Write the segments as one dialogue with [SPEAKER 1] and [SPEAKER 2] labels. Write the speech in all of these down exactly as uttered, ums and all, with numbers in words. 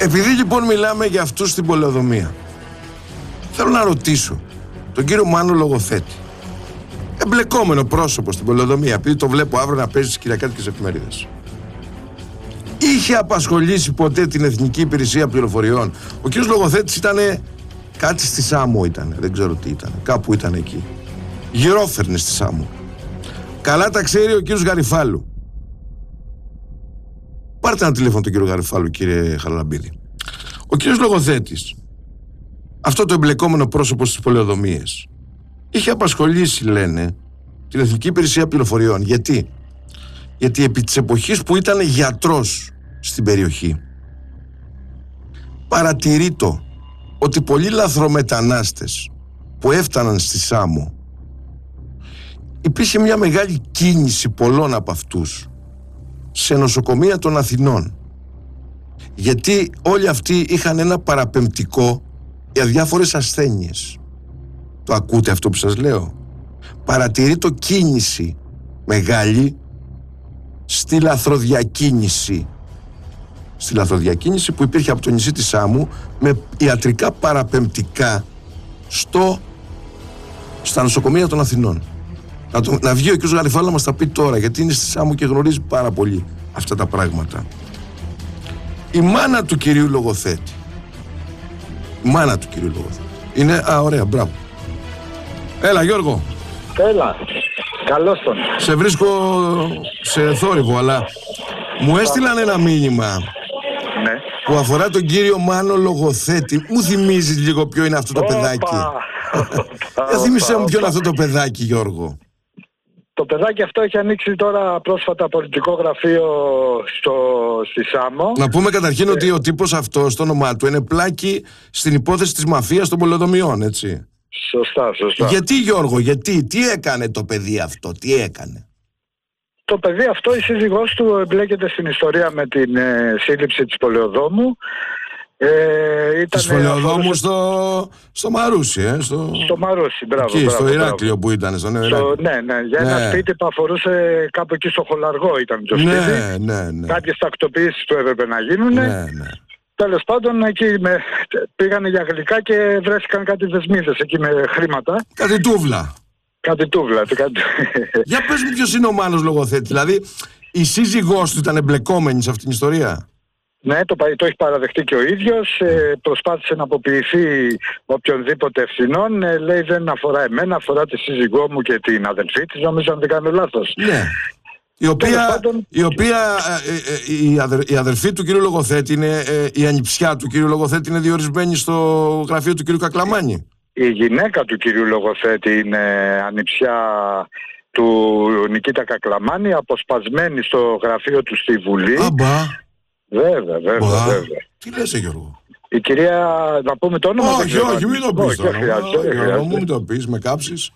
[SPEAKER 1] Επειδή λοιπόν μιλάμε για αυτούς στην πολεοδομία, θέλω να ρωτήσω τον κύριο Μάνο Λογοθέτη, εμπλεκόμενο πρόσωπο στην πολεοδομία, επειδή το βλέπω αύριο να παίζει στις κυριακάτικες εφημερίδες. Είχε απασχολήσει ποτέ την Εθνική Υπηρεσία Πληροφοριών? Ο κύριος Λογοθέτης ήταν κάτι στη Σάμο, ήταν, δεν ξέρω τι ήταν, κάπου ήταν εκεί. Γυρόφερνε στη Σάμο. Καλά τα ξέρει ο κύριος Γαριφάλου. Πάρτε ένα τηλέφωνο τον κύριο Γαριφάλου, κύριε Χαραλαμπίδη. Ο κύριος Λογοθέτης, αυτό το εμπλεκόμενο πρόσωπο στις πολεοδομίες, είχε απασχολήσει, λένε, την Εθνική Υπηρεσία Πληροφοριών. Γιατί? Γιατί επί της εποχής που ήταν γιατρός στην περιοχή, παρατηρείτο ότι πολλοί λαθρομετανάστες που έφταναν στη Σάμο, υπήρχε μια μεγάλη κίνηση πολλών από αυτούς σε νοσοκομεία των Αθηνών. Γιατί όλοι αυτοί είχαν ένα παραπεμπτικό για διάφορες ασθένειες. Το ακούτε αυτό που σας λέω? Παρατηρεί το κίνηση μεγάλη στη λαθροδιακίνηση. Στη λαθροδιακίνηση που υπήρχε από το νησί της Σάμου με ιατρικά παραπεμπτικά στο, στα νοσοκομεία των Αθηνών. Να, το, να βγει ο κ. Γαριφάλου να μας τα πει τώρα, γιατί είναι στη Σάμου και γνωρίζει πάρα πολύ αυτά τα πράγματα. Η μάνα του κυρίου Λογοθέτη, η μάνα του κυρίου Λογοθέτη είναι, α, ωραία, μπράβο. Έλα Γιώργο.
[SPEAKER 2] Έλα, καλώς τον.
[SPEAKER 1] Σε βρίσκω σε θόρυβο, αλλά μου έστειλαν ένα μήνυμα, ναι, που αφορά τον κύριο Μάνο Λογοθέτη. Μου θυμίζει λίγο ποιο είναι αυτό το Οπα. παιδάκι. Δεν θύμισε μου ποιο είναι αυτό το παιδάκι, Γιώργο.
[SPEAKER 2] Το παιδάκι αυτό έχει ανοίξει τώρα πρόσφατα πολιτικό γραφείο στο, στη Σάμο.
[SPEAKER 1] Να πούμε καταρχήν ε... ότι ο τύπος αυτός, το όνομά του, είναι πλάκι στην υπόθεση της μαφίας των πολεοδομιών, έτσι.
[SPEAKER 2] Σωστά, σωστά.
[SPEAKER 1] Γιατί, Γιώργο, γιατί, τι έκανε το παιδί αυτό, τι έκανε?
[SPEAKER 2] Το παιδί αυτό, η σύζυγός του εμπλέκεται στην ιστορία με την ε, σύλληψη της πολεοδόμου. Ε, ήταν
[SPEAKER 1] της πολεοδόμου στο, στο Μαρούσι, ε, στο...
[SPEAKER 2] στο Μαρούσι, μπράβο.
[SPEAKER 1] Εκεί,
[SPEAKER 2] μπράβο,
[SPEAKER 1] στο Ηράκλειο
[SPEAKER 2] μπράβο.
[SPEAKER 1] που ήταν, στο Νέο
[SPEAKER 2] Ηράκλειο. Ναι, ναι, για ένα ναι. σπίτι που αφορούσε κάπου εκεί στο Χολαργό ήταν το σπίτι.
[SPEAKER 1] Ναι, ναι, ναι.
[SPEAKER 2] Κάποιες τακτοποιήσεις του έπρεπε να γίνουν.
[SPEAKER 1] Ναι, ναι.
[SPEAKER 2] Τέλος πάντων, εκεί με, πήγανε για γλυκά και βρέθηκαν κάτι δεσμίδες εκεί με χρήματα.
[SPEAKER 1] Κάτι τούβλα.
[SPEAKER 2] Κάτι τούβλα. Κάτι...
[SPEAKER 1] Για πες μου ποιος είναι ο Μάνος Λογοθέτη, δηλαδή η σύζυγός του ήταν εμπλεκόμενη σε αυτήν την ιστορία?
[SPEAKER 2] Ναι, το, το έχει παραδεχτεί και ο ίδιος, ε, προσπάθησε να αποποιηθεί οποιονδήποτε ευθυνών, ε, λέει δεν αφορά εμένα, αφορά τη σύζυγό μου και την αδελφή της, νομίζω αν δεν κάνω λάθος.
[SPEAKER 1] Ναι. Η οποία, πάντων... η, οποία ε, ε, η, αδερ, η αδερφή του κύριου Λογοθέτη, είναι, ε, η ανιψιά του κύριου Λογοθέτη είναι διορισμένη στο γραφείο του κύριου Κακλαμάνη.
[SPEAKER 2] Η γυναίκα του κυρίου Λογοθέτη είναι ανιψιά του Νικήτα Κακλαμάνη, αποσπασμένη στο γραφείο του στη Βουλή.
[SPEAKER 1] Αμπά.
[SPEAKER 2] Βέβαια, βέβαια,
[SPEAKER 1] Μπα.
[SPEAKER 2] βέβαια.
[SPEAKER 1] Τι λες, Γιώργο?
[SPEAKER 2] Η κυρία, να πούμε το όνομα?
[SPEAKER 1] Όχι, όχι, όχι, μην το πεις τώρα.
[SPEAKER 2] Γιώργο
[SPEAKER 1] μου, μην το πεις, με κάψεις.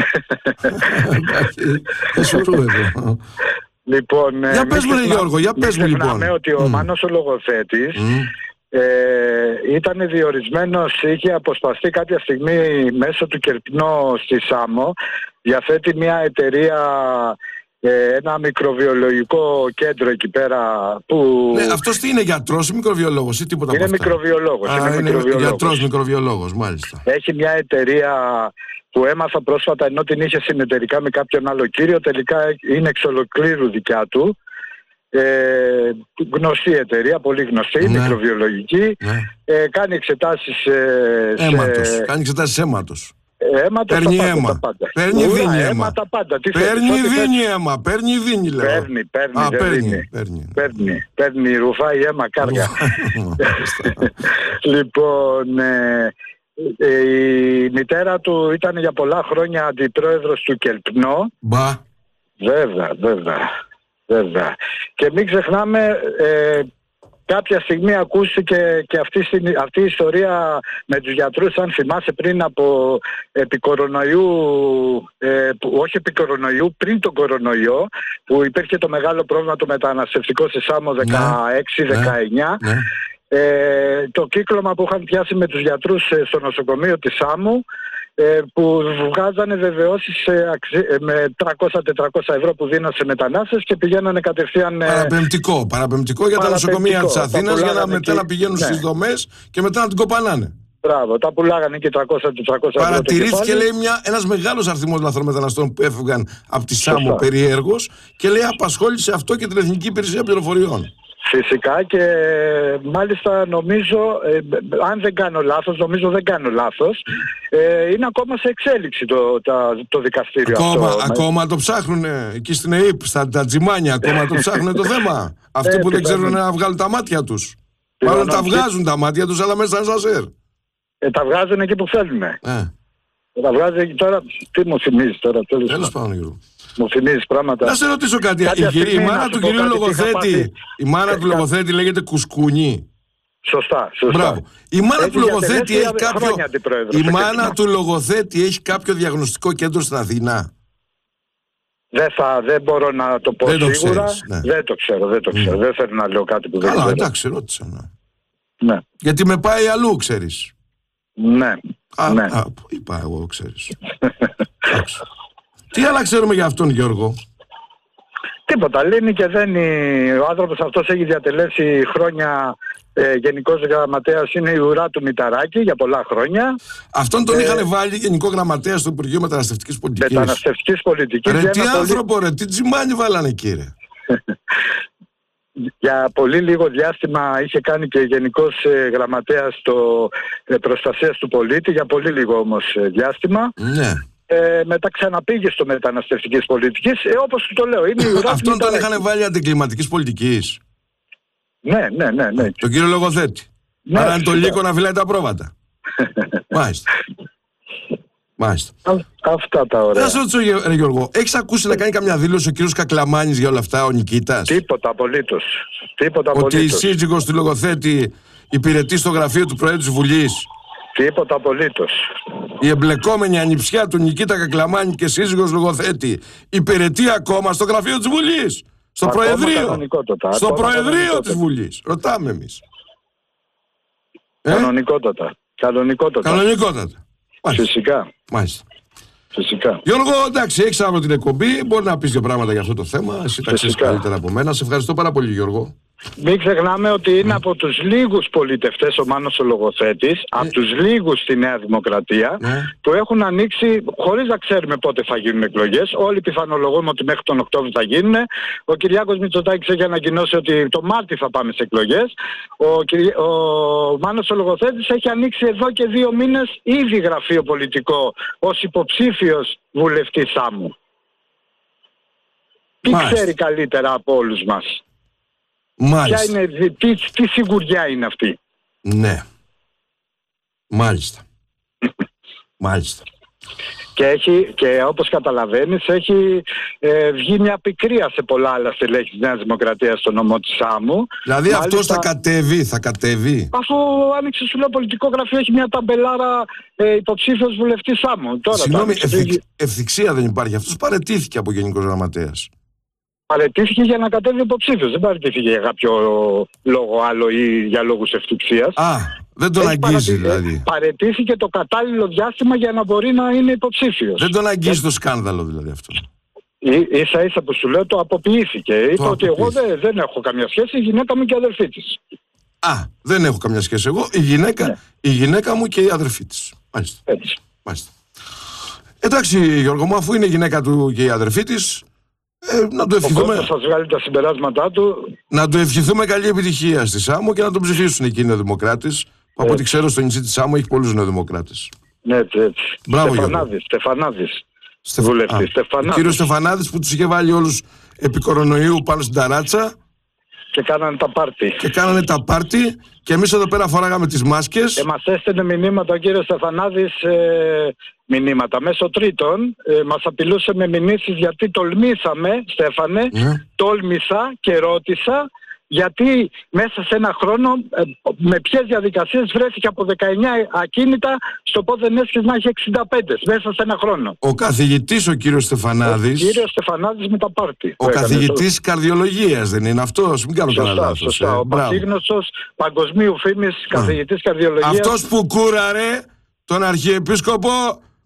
[SPEAKER 1] Θα σου ρω εδώ.
[SPEAKER 2] Λοιπόν,
[SPEAKER 1] για πες μου, Γιώργο, για πες μου λοιπόν.
[SPEAKER 2] Ξεχνάμε ότι ο Μάνος ο Λογοθέτης ε, ήταν διορισμένος, είχε αποσπαστεί κάποια στιγμή μέσω του Κερπνό στη Σάμο, διαθέτει μια εταιρεία, ε, ένα μικροβιολογικό κέντρο εκεί πέρα που...
[SPEAKER 1] Ναι, αυτός τι είναι, γιατρός ή μικροβιολόγος ή τίποτα?
[SPEAKER 2] Είναι μικροβιολόγος.
[SPEAKER 1] Α,
[SPEAKER 2] είναι,
[SPEAKER 1] είναι
[SPEAKER 2] μικροβιολόγος.
[SPEAKER 1] γιατρός μικροβιολόγος, μάλιστα.
[SPEAKER 2] Έχει μια εταιρεία που έμαθα πρόσφατα, ενώ την είχε συνεταιρικά με κάποιον άλλο κύριο, τελικά είναι εξ ολοκλήρου δικιά του. Ε, γνωστή εταιρεία, πολύ γνωστή, ναι, μικροβιολογική. Ναι. Ε, κάνει εξετάσεις ε,
[SPEAKER 1] αίματος.
[SPEAKER 2] Σε...
[SPEAKER 1] Κάνει εξετάσεις αίματος.
[SPEAKER 2] Αίματος,
[SPEAKER 1] παίρνει
[SPEAKER 2] τα
[SPEAKER 1] αίμα.
[SPEAKER 2] Τα πάντα.
[SPEAKER 1] Παίρνει
[SPEAKER 2] Ούρα,
[SPEAKER 1] δίνει αίμα.
[SPEAKER 2] αίμα. Τα πάντα. Τι
[SPEAKER 1] παίρνει
[SPEAKER 2] θέλεις,
[SPEAKER 1] δίνει αίμα. Παίρνει δίνει, λέω.
[SPEAKER 2] Παίρνει, παίρνει.
[SPEAKER 1] Α, παίρνει,
[SPEAKER 2] παίρνει,
[SPEAKER 1] παίρνει.
[SPEAKER 2] παίρνει, παίρνει, ρουφάει αίμα, κάργα. Λοιπόν, ε, ε, η μητέρα του ήταν για πολλά χρόνια αντιπρόεδρος του Κελπνό.
[SPEAKER 1] Μπα.
[SPEAKER 2] Βέβαια, βέβαια, βέβαια. Και μην ξεχνάμε, ε, κάποια στιγμή ακούστηκε και αυτή, αυτή η ιστορία με τους γιατρούς, αν θυμάσαι, πριν από επί κορονοϊού, ε, που, όχι επί κορονοϊού, πριν τον κορονοϊό, που υπήρχε το μεγάλο πρόβλημα το μεταναστευτικό στη Σάμο δεκαέξι δεκαεννιά. Ναι, ναι. Ε, το κύκλωμα που είχαν πιάσει με τους γιατρούς στο νοσοκομείο της Σάμου, ε, που βγάζανε βεβαιώσεις ε, αξι... ε, με τριακόσια με τετρακόσια ευρώ που δίναν σε μετανάστες και πηγαίνανε κατευθείαν... Ε...
[SPEAKER 1] Παραπεμπτικό, παραπεμπτικό για τα νοσοκομεία της Αθήνας για να μετά και... να πηγαίνουν ναι. στις δομές και μετά να την κοπανάνε.
[SPEAKER 2] Μπράβο, τα πουλάγανε και τριακόσια με τετρακόσια ευρώ.
[SPEAKER 1] Παρατηρήθηκε, λέει, μια, ένας μεγάλος αριθμός λαθρομεταναστών που έφευγαν από τη Σάμο περιέργως και λέει απασχόλησε αυτό και την Εθνική Υπηρεσία Πληροφοριών.
[SPEAKER 2] Φυσικά και μάλιστα νομίζω, ε, αν δεν κάνω λάθος, νομίζω δεν κάνω λάθος, ε, είναι ακόμα σε εξέλιξη το, τα, το δικαστήριο
[SPEAKER 1] ακόμα,
[SPEAKER 2] αυτό.
[SPEAKER 1] Ακόμα το ψάχνουν εκεί στην ΕΕΠ, στα τα τζιμάνια, ακόμα το ψάχνουν το θέμα. Αυτοί ε, που δεν ξέρουν να βγάλουν τα μάτια τους. Μάλλον τα βγάζουν τα μάτια τους, αλλά μέσα στα σασέρ.
[SPEAKER 2] Ε, τα βγάζουν εκεί που θέλουμε.
[SPEAKER 1] Ε.
[SPEAKER 2] Τα βγάζουν εκεί τώρα, τι μου θυμίζει τώρα.
[SPEAKER 1] Τέλος πάντων, Γιώργο.
[SPEAKER 2] Μου θυμίζεις πράγματα.
[SPEAKER 1] Να σε ρωτήσω κάτι. Η, κυρία, η μάνα του κυρίου Λογοθέτη, η μάνα του Λογοθέτη λέγεται Κουσκούνη.
[SPEAKER 2] Σωστά, σωστά.
[SPEAKER 1] Μπράβο. Η μάνα έχει του Λογοθέτη έχει κάποιο. Η μάνα του Λογοθέτη έχει κάποιο διαγνωστικό κέντρο στην Αθήνα.
[SPEAKER 2] Δεν, θα, δεν μπορώ να το πω
[SPEAKER 1] δεν
[SPEAKER 2] σίγουρα.
[SPEAKER 1] Το ξέρεις, ναι.
[SPEAKER 2] Δεν το ξέρω, δεν το ξέρω. Mm. Δεν θέλω να λέω κάτι που δεν ξέρω.
[SPEAKER 1] Καλά, εντάξει, ρώτησα. Ναι.
[SPEAKER 2] Ναι.
[SPEAKER 1] Γιατί με πάει αλλού, ξέρεις.
[SPEAKER 2] Ναι.
[SPEAKER 1] Α,
[SPEAKER 2] ναι.
[SPEAKER 1] α, πού είπα εγώ, ξέρεις. Τι άλλα ξέρουμε για αυτόν, Γιώργο?
[SPEAKER 2] Τίποτα. Λύνει και δένει. Ο άνθρωπος αυτός έχει διατελέσει χρόνια ε, γενικός γραμματέας. Είναι η ουρά του Μηταράκη για πολλά χρόνια.
[SPEAKER 1] Αυτόν τον ε, είχαν βάλει γενικό γραμματέα στο Υπουργείο Μεταναστευτικής Πολιτικής.
[SPEAKER 2] Μεταναστευτικής Πολιτικής.
[SPEAKER 1] Ρε τι άνθρωπο πολύ... ρε, τι τζιμάνι βάλανε κύριε.
[SPEAKER 2] Για πολύ λίγο διάστημα είχε κάνει και γενικός ε, γραμματέας το, ε, προστασίας του πολίτη. Για πολύ λίγο όμως ε, διάστημα.
[SPEAKER 1] Ναι.
[SPEAKER 2] Ε, μετά ξαναπήγε στο μεταναστευτικής πολιτικής, ε, όπως το λέω. Είναι η ουρά.
[SPEAKER 1] Αυτόν τον είχαν βάλει αντικλιματικής πολιτικής.
[SPEAKER 2] Ναι, ναι, ναι, ναι.
[SPEAKER 1] Τον κύριο Λογοθέτη. Ναι, άρα είναι το λύκο να φυλάει τα πρόβατα. Μάλιστα. Μάλιστα.
[SPEAKER 2] Α, αυτά τα ωραία.
[SPEAKER 1] Θα σου ρωτήσω, ρε Γιώργο, έχεις ακούσει να κάνει καμιά δήλωση ο κύριος Κακλαμάνης για όλα αυτά, ο Νικήτας?
[SPEAKER 2] Τίποτα απολύτως. Τίποτα
[SPEAKER 1] ότι
[SPEAKER 2] απολύτως.
[SPEAKER 1] η σύζυγος του Λογοθέτη υπηρετεί στο γραφείο του Προέδρου της Βουλής.
[SPEAKER 2] Τίποτα απολύτως.
[SPEAKER 1] Η εμπλεκόμενη ανιψιά του Νικήτα Κακλαμάνη και σύζυγος Λογοθέτη υπηρετεί ακόμα στο γραφείο της Βουλής. Στο
[SPEAKER 2] ακόμα
[SPEAKER 1] Προεδρείο. Στο
[SPEAKER 2] ακόμα
[SPEAKER 1] Προεδρείο της Βουλής. Ρωτάμε εμείς.
[SPEAKER 2] Κανονικότατα. Ε? Κανονικότατα.
[SPEAKER 1] Κανονικότατα.
[SPEAKER 2] Φυσικά.
[SPEAKER 1] Μάλιστα.
[SPEAKER 2] Φυσικά.
[SPEAKER 1] Γιώργο, εντάξει, έχεις αύριο την εκπομπή. Μπορεί να πεις δύο πράγματα για αυτό το θέμα. Εσύ τα ξέρεις καλύτερα από μένα. Σε ευχαριστώ πάρα πολύ, Γιώργο.
[SPEAKER 2] Μην ξεχνάμε ότι είναι mm. από τους λίγους πολιτευτές ο Μάνος ο Λογοθέτης, mm. από τους λίγους στη Νέα Δημοκρατία, mm. που έχουν ανοίξει, χωρίς να ξέρουμε πότε θα γίνουν εκλογές, όλοι πιθανολογούμε ότι μέχρι τον Οκτώβριο θα γίνουν. Ο Κυριάκος Μητσοτάκης έχει ανακοινώσει ότι το Μάρτι θα πάμε σε εκλογές. Ο, Κυρι... ο Μάνος ο Λογοθέτης έχει ανοίξει εδώ και δύο μήνες ήδη γραφείο πολιτικό ως υποψήφιος βουλευτής Σάμου. Τι ξέρει καλύτερα από όλους μας?
[SPEAKER 1] Μάλιστα.
[SPEAKER 2] Ποια είναι, τι, τι σιγουριά είναι αυτή?
[SPEAKER 1] Ναι. Μάλιστα. Μάλιστα.
[SPEAKER 2] Και, έχει, και όπως καταλαβαίνεις έχει ε, βγει μια πικρία σε πολλά άλλα στελέχη της Νέας Δημοκρατίας στο νομό της Σάμου.
[SPEAKER 1] Δηλαδή μάλιστα, αυτός θα κατέβει, θα κατέβει.
[SPEAKER 2] Αφού άνοιξε σου λέω πολιτικό γραφείο, έχει μια ταμπελάρα ε, υποψήφιος βουλευτής Σάμου. Τώρα,
[SPEAKER 1] συγγνώμη, ευθυ, ευθυξία δεν υπάρχει. Αυτός παραιτήθηκε από γενικός γραμματέας.
[SPEAKER 2] Παρετήθηκε για να κατέβει υποψήφιος. Δεν παρετήθηκε για κάποιο λόγο άλλο ή για λόγους ευτυχίας.
[SPEAKER 1] Α, δεν τον έχει αγγίζει δηλαδή.
[SPEAKER 2] Παρετήθηκε το κατάλληλο διάστημα για να μπορεί να είναι υποψήφιος.
[SPEAKER 1] Δεν τον αγγίζει το σκάνδαλο δηλαδή αυτό.
[SPEAKER 2] Ή, ίσα ίσα που σου λέω το αποποιήθηκε. Το Είπε ότι εγώ δεν, δεν έχω καμία σχέση, η γυναίκα μου και η αδερφή της.
[SPEAKER 1] Α, δεν έχω καμιά σχέση εγώ, η γυναίκα, ναι. η γυναίκα μου και η αδερφή της. Μάλιστα.
[SPEAKER 2] Έτσι.
[SPEAKER 1] Μάλιστα. Εντάξει Γιώργο μου, αφού είναι η γυναίκα του και η αδερφή της, Ε, να το ευχηθούμε.
[SPEAKER 2] Ο θα βγάλει τα συμπεράσματά του.
[SPEAKER 1] Να το ευχηθούμε καλή επιτυχία στη Σάμο και να τον ψηφίσουν εκεί οι νεοδημοκράτες. Που από ό,τι ξέρω στο νησί της Σάμο έχει πολλούς νεοδημοκράτες.
[SPEAKER 2] Ναι, έτσι, έτσι.
[SPEAKER 1] Μπράβο,
[SPEAKER 2] Στεφανάδης, Στεφανάδης. Στεφ... Βουλευτής, Στεφανάδης.
[SPEAKER 1] Ο κύριος Στεφανάδης που τους είχε βάλει όλους επί κορονοϊού πάνω στην ταράτσα.
[SPEAKER 2] Και κάνανε τα πάρτι.
[SPEAKER 1] Και κάνανε τα πάρτι. Και εμείς εδώ πέρα φοράγαμε τις μάσκες.
[SPEAKER 2] Και μας έστελνε μηνύματα ο κύριος Στεφανάδης. Ε... Μηνύματα μέσω τρίτων, ε, μας απειλούσε με μηνύσεις γιατί τολμήσαμε, Στέφανε, mm. τόλμησα και ρώτησα γιατί μέσα σε ένα χρόνο ε, με ποιες διαδικασίες βρέθηκε από δεκαεννιά ακίνητα στο πόδεν έσχες να έχει εξήντα πέντε μέσα σε ένα χρόνο.
[SPEAKER 1] Ο καθηγητής ο κύριος Στεφανάδης.
[SPEAKER 2] Ο κύριος Στεφανάδης με τα πάρτι.
[SPEAKER 1] Ο καθηγητής το... καρδιολογίας δεν είναι αυτός, μην κάνω κανένα λάθος.
[SPEAKER 2] Σωστά,
[SPEAKER 1] ε,
[SPEAKER 2] ο πασίγνωστος παγκοσμίου φήμης καθηγητής καρδιολογίας.
[SPEAKER 1] Αυτός που κούραρε τον Αρχιεπίσκοπο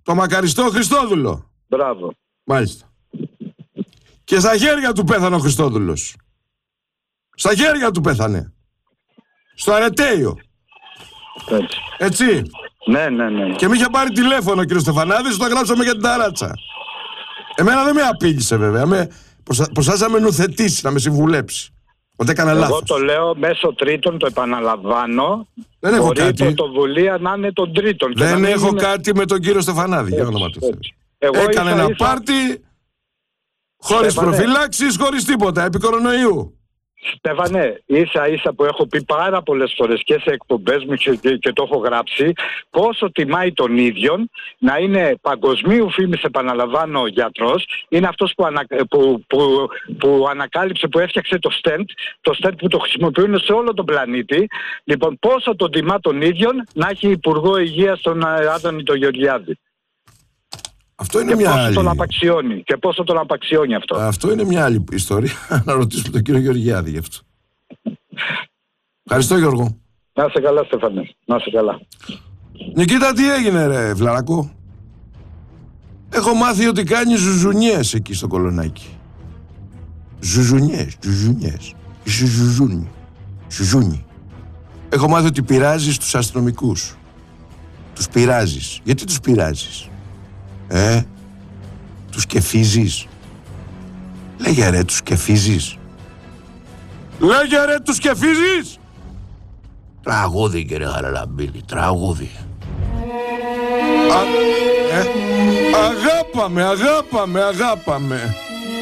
[SPEAKER 1] Το μακαριστό Χριστόδουλο.
[SPEAKER 2] Μπράβο.
[SPEAKER 1] Μάλιστα. Και στα χέρια του πέθανε ο Χριστόδουλος. Στα χέρια του πέθανε. Στο Αρετέιο.
[SPEAKER 2] Έτσι.
[SPEAKER 1] Έτσι.
[SPEAKER 2] Ναι, ναι, ναι.
[SPEAKER 1] Και με είχε πάρει τηλέφωνο ο κύριος Στεφανάδης, το γράψαμε για την ταράτσα. Εμένα δεν με απείλησε βέβαια. Με προσπάθησε να με νουθετήσει, να με συμβουλέψει. Ότι έκανα λάθος.
[SPEAKER 2] Εγώ το λέω μέσω τρίτων, το επαναλαμβάνω.
[SPEAKER 1] Δεν έχω
[SPEAKER 2] μπορεί
[SPEAKER 1] κάτι.
[SPEAKER 2] η πρωτοβουλία να είναι των τρίτων.
[SPEAKER 1] Δεν έχω
[SPEAKER 2] είναι...
[SPEAKER 1] κάτι με τον κύριο Στεφανάδη, για όνομα του Θεού. Έκανε
[SPEAKER 2] ίσα,
[SPEAKER 1] ένα
[SPEAKER 2] ίσα...
[SPEAKER 1] πάρτι, χωρίς προφυλάξεις, χωρίς τίποτα, επί κορονοϊού.
[SPEAKER 2] Στέφανε, ίσα ίσα που έχω πει πάρα πολλές φορές και σε εκπομπές μου και, και, και το έχω γράψει, πόσο τιμάει τον ίδιον να είναι παγκοσμίου φήμης, επαναλαμβάνω, ο γιατρός. Είναι αυτός που, ανα, που, που, που ανακάλυψε, που έφτιαξε το στεντ, το στεντ που το χρησιμοποιούν σε όλο τον πλανήτη. Λοιπόν, πόσο τον τιμά τον ίδιον να έχει υπουργό υγείας τον Άδωνη τον Γεωργιάδη.
[SPEAKER 1] Αυτό είναι
[SPEAKER 2] και
[SPEAKER 1] μια
[SPEAKER 2] πόσο
[SPEAKER 1] άλλη...
[SPEAKER 2] τον απαξιώνει. Και πόσο τον απαξιώνει αυτό.
[SPEAKER 1] Αυτό είναι μια άλλη ιστορία. Να ρωτήσουμε τον κύριο Γεωργιάδη γι' αυτό. Ευχαριστώ, Γιώργο.
[SPEAKER 2] Να είσαι καλά, Στέφανε. Να είσαι καλά.
[SPEAKER 1] Νικήτα, τι έγινε ρε Βλαρακό? Έχω μάθει ότι κάνει ζουζουνιές εκεί στο Κολονάκι. Ζουζουνιές, ζουζουνιές. Είσαι ζουζούνι. Ζουζούνι. Έχω μάθει ότι πειράζεις τους αστυνομικούς. Τους πειράζεις. Γιατί τους πειράζεις? Ε, τους κεφίζεις. Λέγε ρε, τους κεφίζεις. Λέγε ρε, τους κεφίζεις. Τραγούδι, κύριε Χαραλαμπίδη, τραγούδι. Α, ε, αγάπαμε, αγάπαμε, αγάπαμε.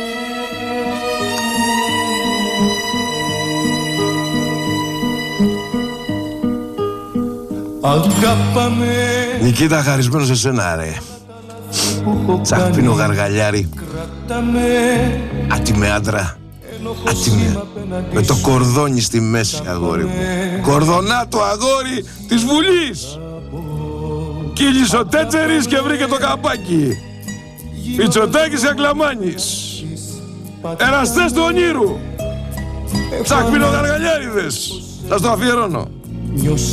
[SPEAKER 3] Αγάπαμε.
[SPEAKER 1] Νικήτα, χαρισμένο σε σένα ρε. Τσαχπίνο γαργαλιάρι. Άτιμε άντρα. Άτιμε. Με το κορδόνι στη μέση, αγόρι μου. Κορδονάτο αγόρι της Βουλής. Κύλησε ο Τέτσερης και βρήκε το καπάκι. Μητσοτάκης και Ακλαμάνης. Εραστές του ονείρου. Τσαχπίνο γαργαλιάριδες. Σας το αφιερώνω.